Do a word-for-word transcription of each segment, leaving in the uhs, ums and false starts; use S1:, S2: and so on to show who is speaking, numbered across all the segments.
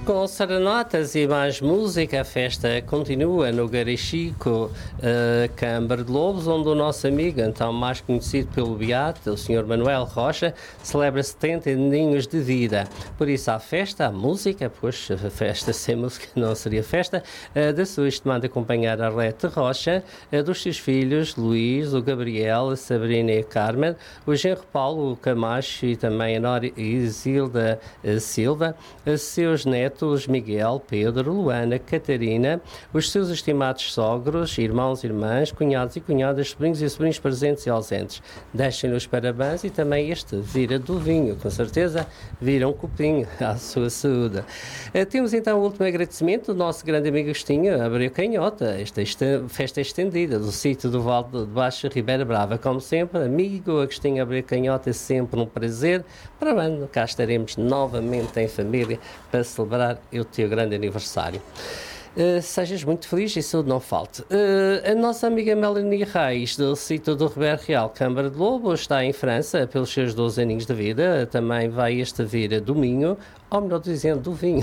S1: Com serenatas e mais música, a festa continua no Garichico, uh, Câmara de Lobos, onde o nosso amigo, então mais conhecido pelo Beato, o senhor Manuel Rocha, celebra setenta aninhos de vida. Por isso há festa, há música, pois a festa sem música não seria festa, uh, da sua estimada companheira Arlete Rocha, uh, dos seus filhos, Luís, o Gabriel, a Sabrina e a Carmen, o genro Paulo, o Camacho e também a Nora Isilda uh, Silva, uh, seus netos, Miguel, Pedro, Luana, Catarina, os seus estimados sogros, irmãos, irmãs, cunhados e cunhadas, sobrinhos e sobrinhos presentes e ausentes. Deixem-lhe os parabéns e também este vira do vinho, com certeza vira um copinho à sua saúde. Uh, temos então o último agradecimento do nosso grande amigo Agostinho Abreu Canhota, esta, esta festa estendida do sítio do Vale de Baixo Ribeira Brava. Como sempre, amigo Agostinho Abreu Canhota, é sempre um prazer. Para o ano, cá estaremos novamente em família para celebrar o teu grande aniversário. Uh, sejas muito feliz e saúde não falte. Uh, a nossa amiga Melanie Reis, do sítio do Ribeiro Real, Câmara de Lobo, está em França pelos seus doze aninhos de vida. Também vai este vir domingo, ou melhor dizendo, do vinho.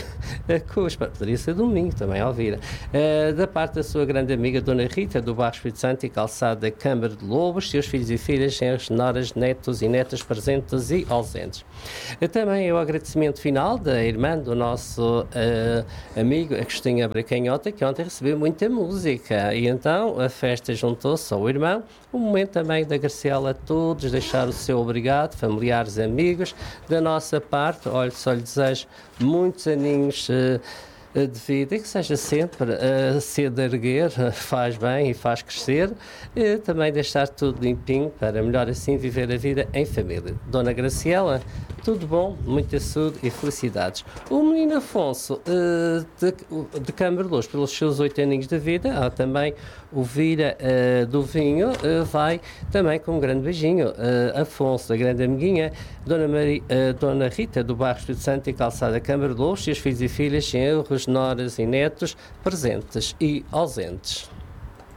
S1: Poderia ser domingo também, ao vir. Uh, da parte da sua grande amiga Dona Rita, do bairro Espírito Santo e calçado da Câmara de Lobos, seus filhos e filhas, genros, noras, netos e netas presentes e ausentes. Uh, também é o agradecimento final da irmã do nosso uh, amigo Agostinho Abreu Canhota, que ontem recebeu muita música, e então a festa juntou-se ao irmão. O momento também de agradecer a todos, deixar o seu obrigado, familiares, amigos. Da nossa parte, olha, só lhe desejo muitos aninhos uh, de vida e que seja sempre uh, cedo a erguer, faz bem e faz crescer, e também deixar tudo limpinho para melhor assim viver a vida em família. Dona Graciela, tudo bom, muita saúde e felicidades. O menino Afonso, uh, de, de Câmara de Lobos, pelos seus oito aninhos de vida, há também o Vira uh, do Vinho, uh, vai também com um grande beijinho. Uh, Afonso, a grande amiguinha, Dona, Maria, uh, Dona Rita, do bairro Espírito Santo e calçada Câmara de Lobos, seus filhos e filhas, genros, noras e netos, presentes e ausentes.